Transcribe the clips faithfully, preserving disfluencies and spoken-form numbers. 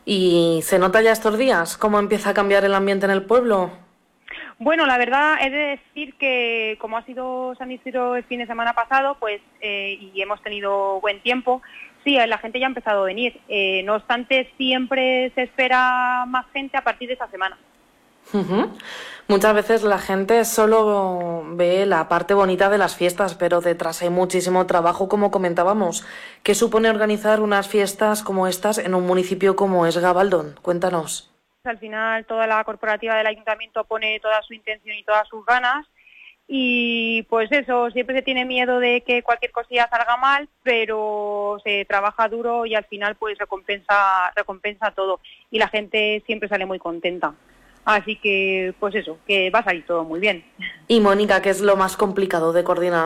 ¿Y se nota ya estos días cómo empieza a cambiar el ambiente en el pueblo? Bueno, la verdad he de decir que como ha sido San Isidro el fin de semana pasado, pues eh, y hemos tenido buen tiempo, sí, la gente ya ha empezado a venir. Eh, no obstante, siempre se espera más gente a partir de esta semana. Ujú. Muchas veces la gente solo ve la parte bonita de las fiestas, pero detrás hay muchísimo trabajo, como comentábamos. ¿Qué supone organizar unas fiestas como estas en un municipio como es Gabaldón? Cuéntanos. Al final toda la corporativa del ayuntamiento pone toda su intención y todas sus ganas y pues eso, siempre se tiene miedo de que cualquier cosilla salga mal, pero se trabaja duro y al final pues recompensa, recompensa todo y la gente siempre sale muy contenta. Así que pues eso, que va a salir todo muy bien. Y Mónica, ¿qué es lo más complicado de coordinar?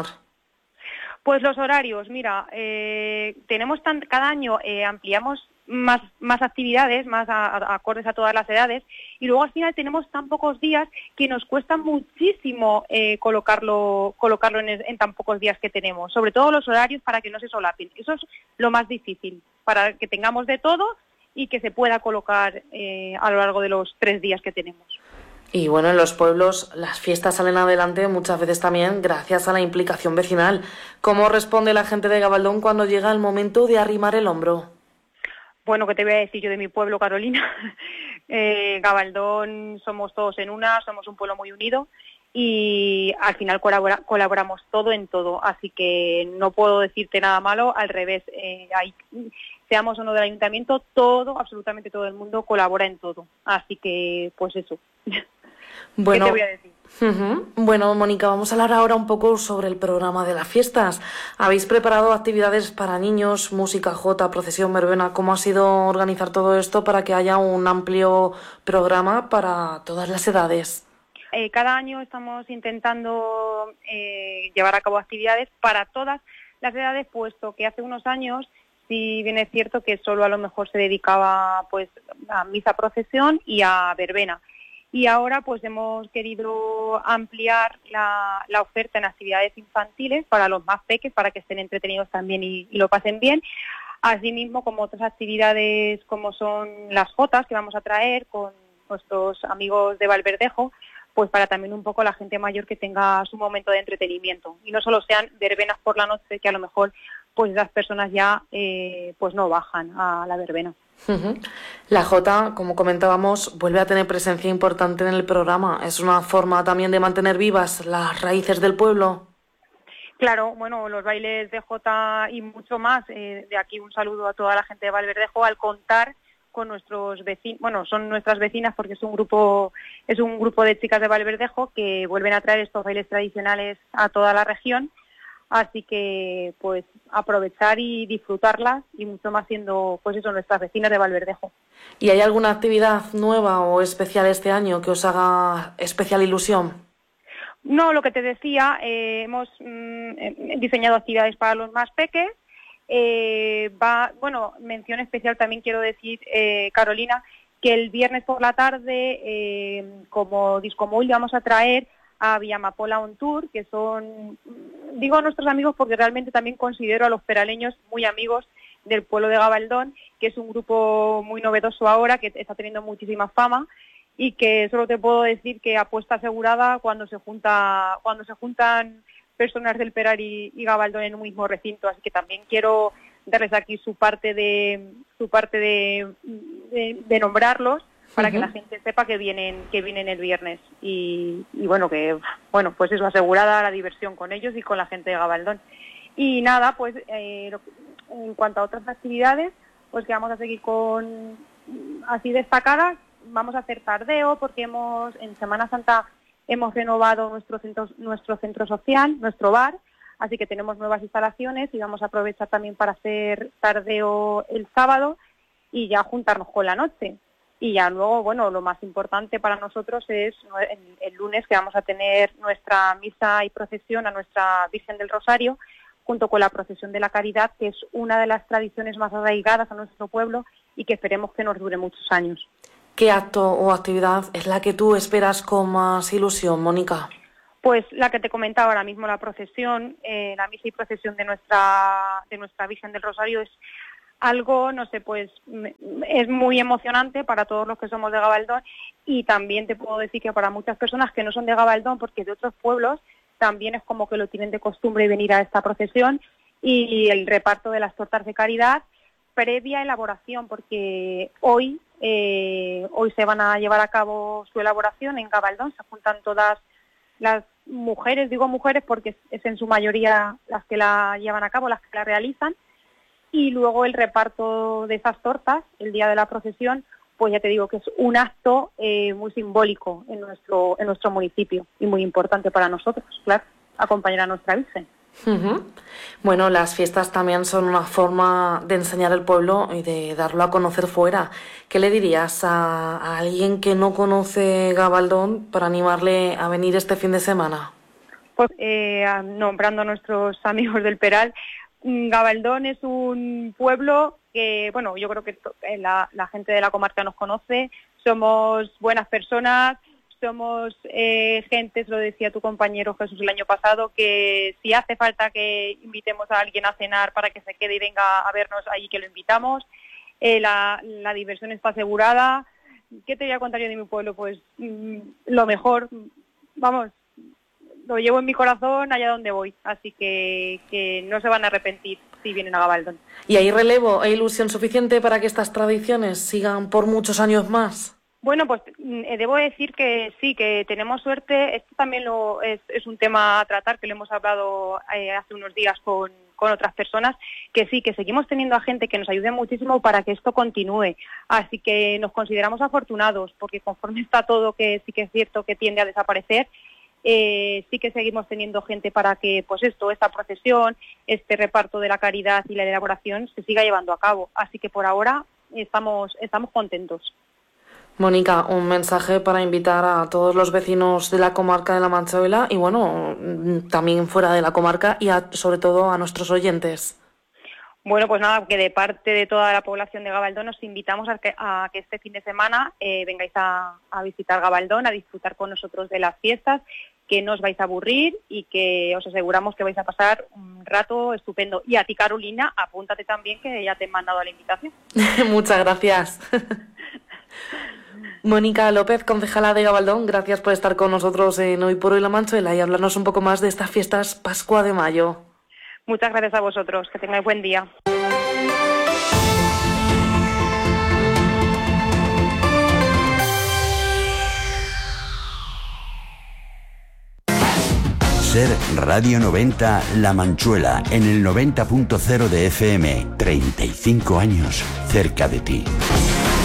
Pues los horarios, mira, eh, tenemos tan, cada año eh, ampliamos más, más actividades, más a, a, acordes a todas las edades, y luego al final tenemos tan pocos días que nos cuesta muchísimo eh, colocarlo, colocarlo en, en tan pocos días que tenemos, sobre todo los horarios para que no se solapen. Eso es lo más difícil, para que tengamos de todo y que se pueda colocar eh, a lo largo de los tres días que tenemos. Y bueno, en los pueblos las fiestas salen adelante muchas veces también gracias a la implicación vecinal. ¿Cómo responde la gente de Gabaldón cuando llega el momento de arrimar el hombro? Bueno, ¿qué te voy a decir yo de mi pueblo, Carolina? eh, Gabaldón somos todos en una, somos un pueblo muy unido y al final colabora, colaboramos todo en todo, así que no puedo decirte nada malo, al revés, eh, hay, seamos o no del ayuntamiento, todo, absolutamente todo el mundo colabora en todo, así que pues eso. ¿Qué te Bueno, voy a decir? uh-huh. Bueno, Mónica, vamos a hablar ahora un poco sobre el programa de las fiestas. ¿Habéis preparado actividades para niños, música, jota, procesión, verbena? ¿Cómo ha sido organizar todo esto para que haya un amplio programa para todas las edades? Eh, cada año estamos intentando eh, llevar a cabo actividades para todas las edades, puesto que hace unos años, si bien es cierto que solo a lo mejor se dedicaba pues a misa, procesión y a verbena. Y ahora pues hemos querido ampliar la, la oferta en actividades infantiles para los más pequeños, para que estén entretenidos también y, y lo pasen bien. Asimismo, como otras actividades como son las jotas que vamos a traer con nuestros amigos de Valverdejo, pues para también un poco la gente mayor que tenga su momento de entretenimiento. Y no solo sean verbenas por la noche, que a lo mejor pues esas personas ya eh, pues no bajan a la verbena. Uh-huh. La Jota, como comentábamos, vuelve a tener presencia importante en el programa. Es una forma también de mantener vivas las raíces del pueblo. Claro, bueno, los bailes de Jota y mucho más. Eh, de aquí un saludo a toda la gente de Valverdejo al contar con nuestros vecinos, bueno, son nuestras vecinas porque es un grupo, es un grupo de chicas de Valverdejo que vuelven a traer estos bailes tradicionales a toda la región. Así que, pues, aprovechar y disfrutarlas y mucho más siendo, pues eso, nuestras vecinas de Valverdejo. ¿Y hay alguna actividad nueva o especial este año que os haga especial ilusión? No, lo que te decía, eh, hemos mm, diseñado actividades para los más peques. Eh, va, bueno, mención especial también quiero decir, eh, Carolina, que el viernes por la tarde, eh, como Discomul, vamos a traer a Villamapola on Tour, que son, digo nuestros amigos porque realmente también considero a los peraleños muy amigos del pueblo de Gabaldón, que es un grupo muy novedoso ahora, que está teniendo muchísima fama, y que solo te puedo decir que apuesta asegurada cuando se junta, cuando se juntan personas del Peral y, y Gabaldón en un mismo recinto, así que también quiero darles aquí su parte de su parte de, de, de nombrarlos para uh-huh. que la gente sepa que vienen que vienen el viernes y, y bueno que bueno pues eso, asegurada la diversión con ellos y con la gente de Gabaldón. Y nada, pues eh, en cuanto a otras actividades, pues que vamos a seguir con así destacadas. Vamos a hacer tardeo porque hemos en Semana Santa hemos renovado nuestro centro, nuestro centro social, nuestro bar, así que tenemos nuevas instalaciones y vamos a aprovechar también para hacer tardeo el sábado y ya juntarnos con la noche. Y ya luego, bueno, lo más importante para nosotros es el, el lunes que vamos a tener nuestra misa y procesión a nuestra Virgen del Rosario, junto con la procesión de la Caridad, que es una de las tradiciones más arraigadas a nuestro pueblo y que esperemos que nos dure muchos años. ¿Qué acto o actividad es la que tú esperas con más ilusión, Mónica? Pues la que te comentaba ahora mismo, la procesión, eh, la misa y procesión de nuestra de nuestra Virgen del Rosario es algo, no sé, pues es muy emocionante para todos los que somos de Gabaldón, y también te puedo decir que para muchas personas que no son de Gabaldón, porque de otros pueblos, también es como que lo tienen de costumbre venir a esta procesión y el reparto de las tortas de caridad previa elaboración, porque hoy eh, hoy se van a llevar a cabo su elaboración en Gabaldón, se juntan todas las mujeres, digo mujeres porque es en su mayoría las que la llevan a cabo, las que la realizan, y luego el reparto de esas tortas el día de la procesión, pues ya te digo que es un acto eh, muy simbólico en nuestro en nuestro municipio y muy importante para nosotros, claro, acompañar a nuestra Virgen. Uh-huh. Bueno, las fiestas también son una forma de enseñar el pueblo y de darlo a conocer fuera. ¿Qué le dirías a, a alguien que no conoce Gabaldón para animarle a venir este fin de semana? Pues eh, nombrando a nuestros amigos del Peral, Gabaldón es un pueblo que, bueno, yo creo que la, la gente de la comarca nos conoce, somos buenas personas, somos eh, gente, lo decía tu compañero Jesús el año pasado, que si hace falta que invitemos a alguien a cenar para que se quede y venga a vernos allí, que lo invitamos, eh, la, la diversión está asegurada. ¿Qué te voy a contar yo de mi pueblo? Pues mmm, lo mejor, vamos, lo llevo en mi corazón allá donde voy, así que, que no se van a arrepentir si vienen a Gabaldón. ¿Y hay relevo, hay ilusión suficiente para que estas tradiciones sigan por muchos años más? Bueno, pues eh, debo decir que sí, que tenemos suerte. Esto también lo, es, es un tema a tratar, que lo hemos hablado eh, hace unos días con, con otras personas, que sí, que seguimos teniendo a gente que nos ayude muchísimo para que esto continúe. Así que nos consideramos afortunados, porque conforme está todo, que sí que es cierto que tiende a desaparecer, eh, sí que seguimos teniendo gente para que, pues esto, esta procesión, este reparto de la caridad y la elaboración se siga llevando a cabo. Así que por ahora estamos, estamos contentos. Mónica, un mensaje para invitar a todos los vecinos de la comarca de La Manchuela y, bueno, también fuera de la comarca y a, sobre todo a nuestros oyentes. Bueno, pues nada, que de parte de toda la población de Gabaldón os invitamos a que, a que este fin de semana eh, vengáis a, a visitar Gabaldón, a disfrutar con nosotros de las fiestas, que no os vais a aburrir y que os aseguramos que vais a pasar un rato estupendo. Y a ti, Carolina, apúntate también, que ya te he mandado la invitación. Muchas gracias. Mónica López, concejala de Gabaldón, gracias por estar con nosotros en Hoy por Hoy La Manchuela y hablarnos un poco más de estas fiestas Pascua de Mayo. Muchas gracias a vosotros, que tengáis buen día. Ser Radio noventa La Manchuela en el noventa punto cero de F M, treinta y cinco años cerca de ti.